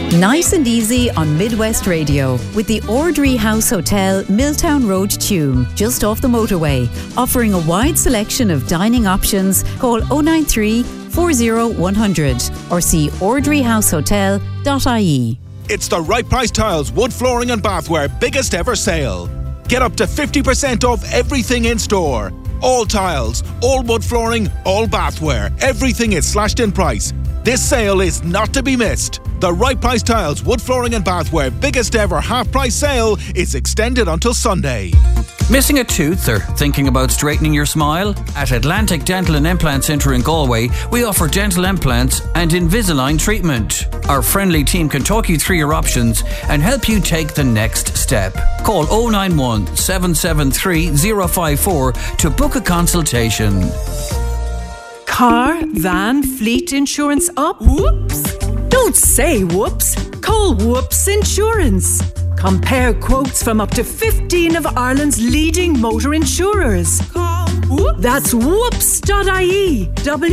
Nice and easy on Midwest Radio with the Ordry House Hotel, Milltown Road, Tuam, just off the motorway. Offering a wide selection of dining options. Call 093 40 100 or see ordryhousehotel.ie. It's the Right Price Tiles Wood Flooring and Bathware biggest ever sale. Get up to 50% off everything in store. All tiles, all wood flooring, all bathware. Everything is slashed in price. This sale is not to be missed. The Right Price Tiles Wood Flooring and Bathware biggest ever half price sale is extended until Sunday. Missing a tooth or thinking about straightening your smile? At Atlantic Dental and Implant Centre in Galway, we offer dental implants and Invisalign treatment. Our friendly team can talk you through your options and help you take the next step. Call 091 773 054 to book a consultation. Car, van, fleet insurance up? Whoops! Don't say whoops. Call Whoops Insurance. Compare quotes from up to 15 of Ireland's leading motor insurers. Call Whoops. That's whoops.ie.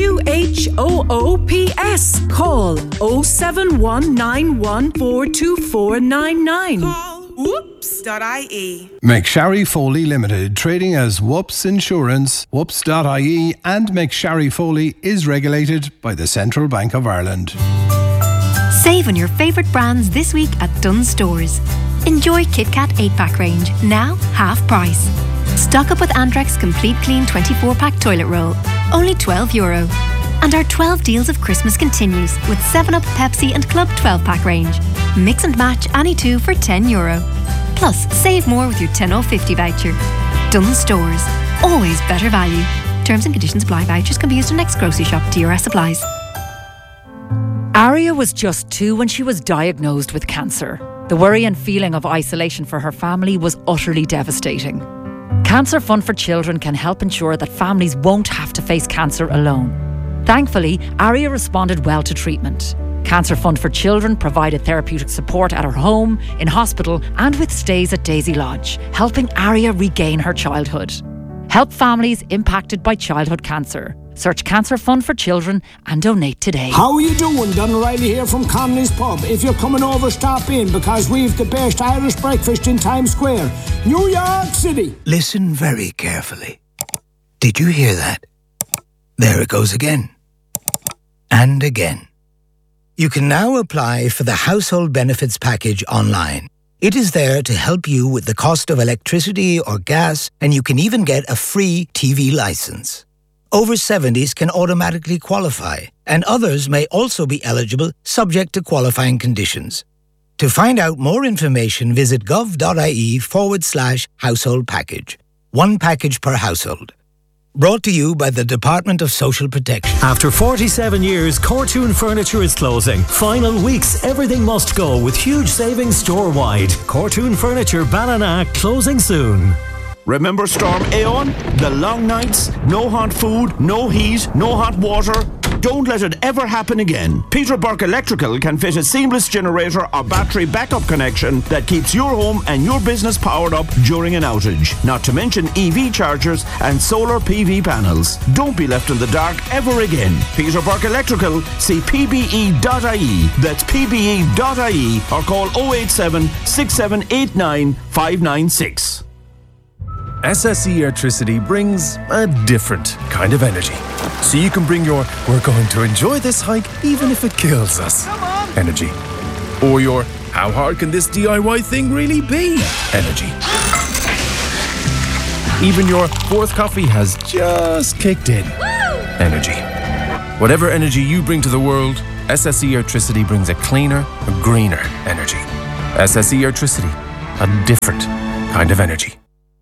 WHOOPS. Call 07191424499. Call whoops.ie. McSharry Foley Limited, trading as Whoops Insurance, whoops.ie, and McSharry Foley is regulated by the Central Bank of Ireland. Save on your favourite brands this week at Dunnes Stores. Enjoy KitKat 8-pack range, now half price. Stock up with Andrex Complete Clean 24-pack toilet roll, only €12. And our 12 deals of Christmas continues with 7up, Pepsi and Club 12-pack range. Mix and match any two for €10. Plus, save more with your 10/50 voucher. Dunnes Stores, always better value. Terms and conditions apply. Vouchers can be used in next grocery shop. DRS applies. Aria was just 2 when she was diagnosed with cancer. The worry and feeling of isolation for her family was utterly devastating. Cancer Fund for Children can help ensure that families won't have to face cancer alone. Thankfully, Aria responded well to treatment. Cancer Fund for Children provided therapeutic support at her home, in hospital and with stays at Daisy Lodge, helping Aria regain her childhood. Help families impacted by childhood cancer. Search Cancer Fund for Children and donate today. How are you doing? Don O'Reilly here from Connolly's Pub. If you're coming over, stop in because we've the best Irish breakfast in Times Square, New York City. Listen very carefully. Did you hear that? There it goes again. And again. You can now apply for the Household Benefits Package online. It is there to help you with the cost of electricity or gas, and you can even get a free TV license. Over 70s can automatically qualify, and others may also be eligible subject to qualifying conditions. To find out more information, visit gov.ie/household package. One package per household. Brought to you by the Department of Social Protection. After 47 years, Cortoon Furniture is closing. Final weeks, everything must go with huge savings store-wide. Cortoon Furniture Ballina closing soon. Remember Storm Aeon? The long nights, no hot food, no heat, no hot water. Don't let it ever happen again. Peter Burke Electrical can fit a seamless generator or battery backup connection that keeps your home and your business powered up during an outage. Not to mention EV chargers and solar PV panels. Don't be left in the dark ever again. Peter Burke Electrical, see pbe.ie. That's pbe.ie or call 087 6789 596. SSE Electricity brings a different kind of energy. So you can bring your "we're going to enjoy this hike even if it kills us" energy. Or your "how hard can this DIY thing really be" energy. Even your fourth coffee has just kicked in energy. Whatever energy you bring to the world, SSE Electricity brings a cleaner, a greener energy. SSE Electricity, a different kind of energy.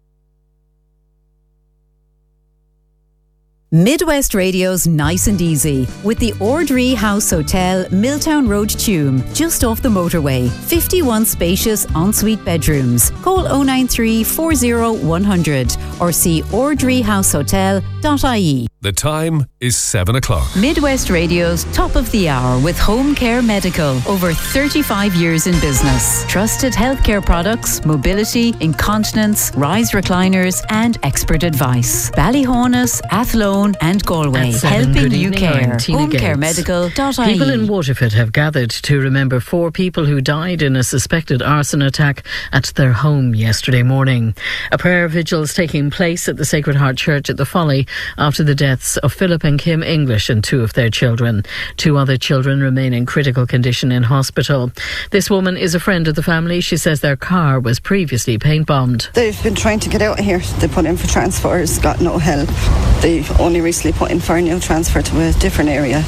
Midwest Radio's Nice and Easy with the Ordry House Hotel, Milltown Road, Tuam, just off the motorway. 51 spacious ensuite bedrooms. Call 093 40 100 or see ordryhousehotel.ie. The time is 7 o'clock. Midwest Radio's Top of the Hour with Home Care Medical. Over 35 years in business. Trusted healthcare products, mobility, incontinence, rise recliners and expert advice. Ballyhonus, Athlone and Galway. Helping you care. HomeCareMedical.ie. People in Waterford have gathered to remember 4 people who died in a suspected arson attack at their home yesterday morning. A prayer vigil is taking place at the Sacred Heart Church at the Folly after the deaths of Philip and Kim English and 2 of their children. 2 other children remain in critical condition in hospital. This woman is a friend of the family. She says their car was previously paint bombed. They've been trying to get out of here. They put in for transfers, got no help. They only recently put in for a new transfer to a different area.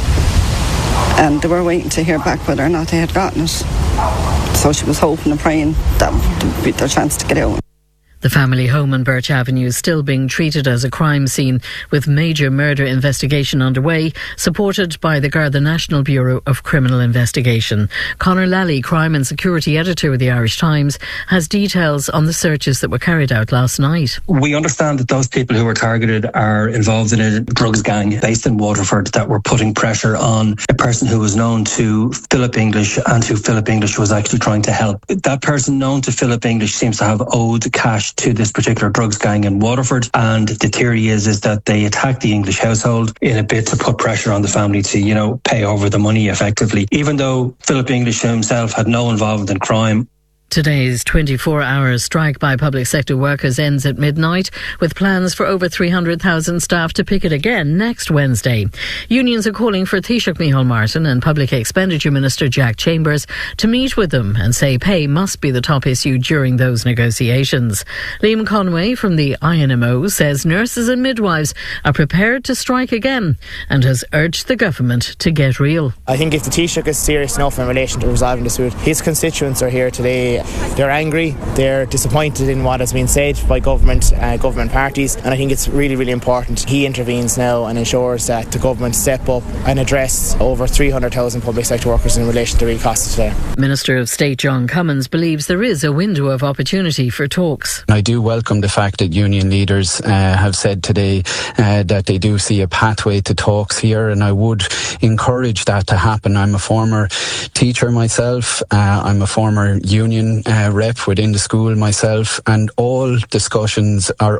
And they were waiting to hear back whether or not they had gotten it. So she was hoping and praying that would be their chance to get out. The family home on Birch Avenue is still being treated as a crime scene with major murder investigation underway, supported by the Garda National Bureau of Criminal Investigation. Conor Lally, Crime and Security Editor with the Irish Times, has details on the searches that were carried out last night. We understand that those people who were targeted are involved in a drugs gang based in Waterford that were putting pressure on a person who was known to Philip English and who Philip English was actually trying to help. That person known to Philip English seems to have owed cash to this particular drugs gang in Waterford, and the theory is that they attacked the English household in a bid to put pressure on the family to, pay over the money effectively, even though Philip English himself had no involvement in crime. Today's 24-hour strike by public sector workers ends at midnight, with plans for over 300,000 staff to picket again next Wednesday. Unions are calling for Taoiseach Micheál Martin and Public Expenditure Minister Jack Chambers to meet with them and say pay must be the top issue during those negotiations. Liam Conway from the INMO says nurses and midwives are prepared to strike again and has urged the government to get real. I think if the Taoiseach is serious enough in relation to resolving the dispute, his constituents are here today. They're angry, they're disappointed in what has been said by government parties, and I think it's really, really important he intervenes now and ensures that the government step up and address over 300,000 public sector workers in relation to real costs today. Minister of State John Cummins believes there is a window of opportunity for talks. I do welcome the fact that union leaders have said today that they do see a pathway to talks here, and I would encourage that to happen. I'm a former teacher myself, I'm a former union rep within the school myself, and all disputes are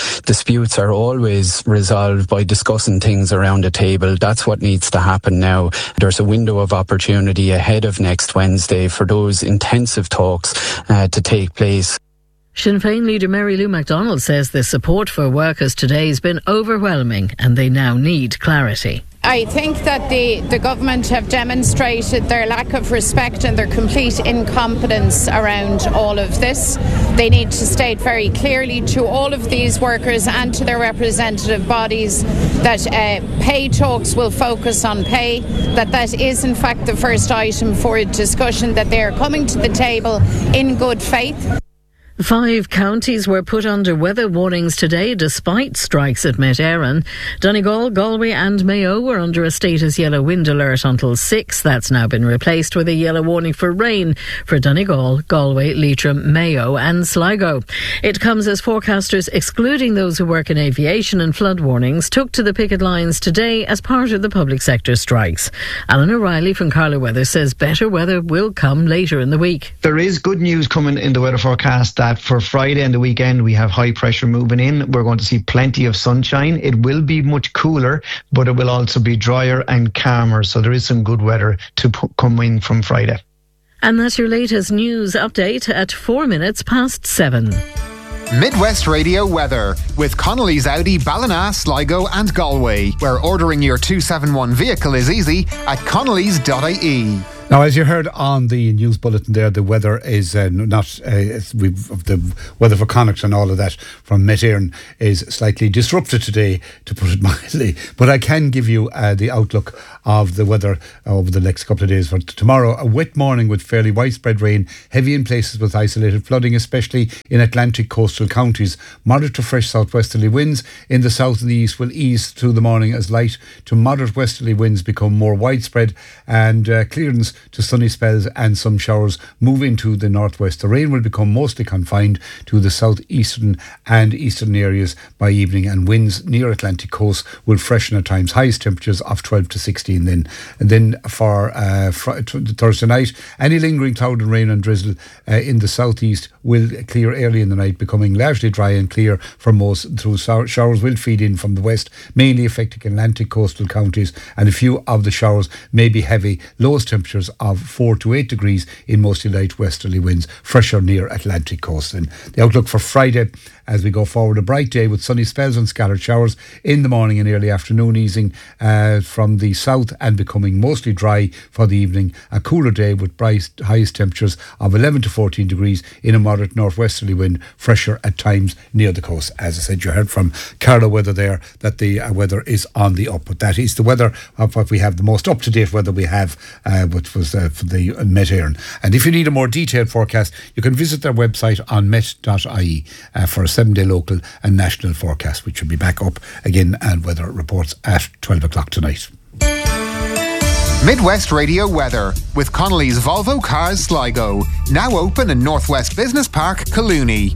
always resolved by discussing things around the table. That's what needs to happen now. There's a window of opportunity ahead of next Wednesday for those intensive talks to take place. Sinn Féin leader Mary Lou MacDonald says the support for workers today has been overwhelming and they now need clarity. I think that the government have demonstrated their lack of respect and their complete incompetence around all of this. They need to state very clearly to all of these workers and to their representative bodies that pay talks will focus on pay, that is in fact the first item for discussion, that they are coming to the table in good faith. 5 counties were put under weather warnings today despite strikes at Met Éireann. Donegal, Galway and Mayo were under a status yellow wind alert until 6. That's now been replaced with a yellow warning for rain for Donegal, Galway, Leitrim, Mayo and Sligo. It comes as forecasters, excluding those who work in aviation, and flood warnings took to the picket lines today as part of the public sector strikes. Alan O'Reilly from Carlow Weather says better weather will come later in the week. There is good news coming in the weather forecast that for Friday and the weekend we have high pressure moving in. We're going to see plenty of sunshine. It will be much cooler, but it will also be drier and calmer. So there is some good weather to come in from Friday. And that's your latest news update at 4 minutes past 7. Midwest Radio weather with Connolly's Audi, Ballina, Sligo and Galway, where ordering your 271 vehicle is easy at connolly's.ie. Now, as you heard on the news bulletin there, the weather is the weather for Connacht and all of that from Met Éireann is slightly disrupted today, to put it mildly. But I can give you the outlook of the weather over the next couple of days. For tomorrow, a wet morning with fairly widespread rain, heavy in places with isolated flooding, especially in Atlantic coastal counties. Moderate to fresh southwesterly winds in the south and the east will ease through the morning as light to moderate westerly winds become more widespread, and clearance to sunny spells and some showers move into the northwest. The rain will become mostly confined to the southeastern and eastern areas by evening, and winds near Atlantic coast will freshen at times. Highest temperatures of 12 to 16 then. And then for Thursday night, any lingering cloud and rain and drizzle in the southeast will clear early in the night, becoming largely dry and clear for most. Through showers will feed in from the west, mainly affecting Atlantic coastal counties, and a few of the showers may be heavy. Lowest temperatures of 4 to 8 degrees in mostly light westerly winds, fresher near Atlantic coast. And the outlook for Friday, as we go forward, a bright day with sunny spells and scattered showers in the morning and early afternoon, easing from the south and becoming mostly dry for the evening. A cooler day with bright highest temperatures of 11 to 14 degrees in a moderate northwesterly wind, fresher at times near the coast. As I said, you heard from Carla Weather there that the weather is on the up. But that is the weather of what we have, the most up-to-date weather we have, which was for the Met Éireann. And if you need a more detailed forecast, you can visit their website on met.ie for a 7-day local and national forecast, which will be back up again, and weather reports at 12 o'clock tonight. Midwest Radio weather with Connolly's Volvo Cars Sligo, now open in Northwest Business Park, Collooney.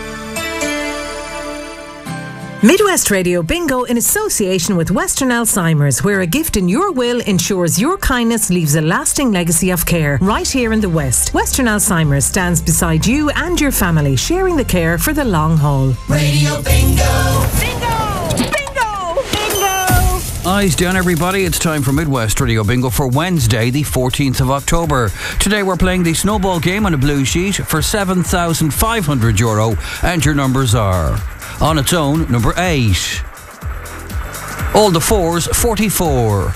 Midwest Radio Bingo in association with Western Alzheimer's, where a gift in your will ensures your kindness leaves a lasting legacy of care. Right here in the West, Western Alzheimer's stands beside you and your family, sharing the care for the long haul. Radio Bingo! Bingo! Bingo! Bingo! Eyes down, everybody. It's time for Midwest Radio Bingo for Wednesday, the 14th of October. Today we're playing the snowball game on a blue sheet for €7,500, and your numbers are... On its own, number 8. All the 4s, 44.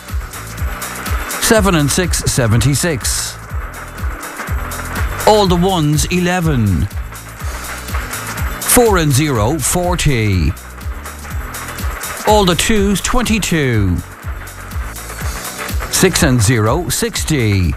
7 and 6, 76. All the 1s, 11. 4 and 0, 40. All the 2s, 22. 6 and 0, 60.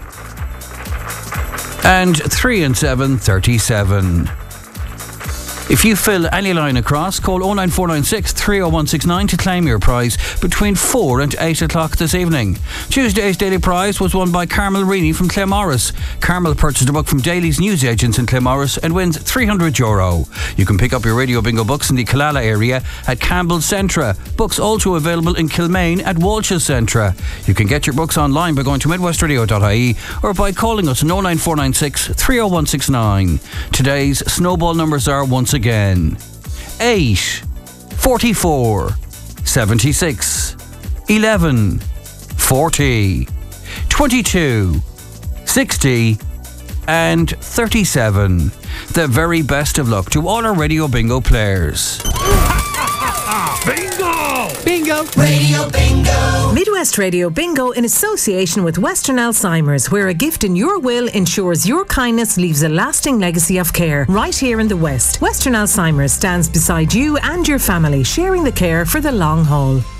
And 3 and 7, 37. If you fill any line across, call 09496 30169 to claim your prize between 4 and 8 o'clock this evening. Tuesday's daily prize was won by Carmel Reaney from Claremorris. Carmel purchased a book from Daly's newsagents in Claremorris and wins €300. You can pick up your Radio Bingo books in the Killala area at Campbell's Centra. Books also available in Kilmaine at Walsh's Centra. You can get your books online by going to midwestradio.ie or by calling us on 09496 30169. Today's snowball numbers are once again 8, 44, 76, 11, 40, 22, 60 and 37. The very best of luck to all our Radio Bingo players. Bingo! Bingo! Radio Bingo! Midwest Radio Bingo in association with Western Alzheimer's, where a gift in your will ensures your kindness leaves a lasting legacy of care. Right here in the West, Western Alzheimer's stands beside you and your family, sharing the care for the long haul.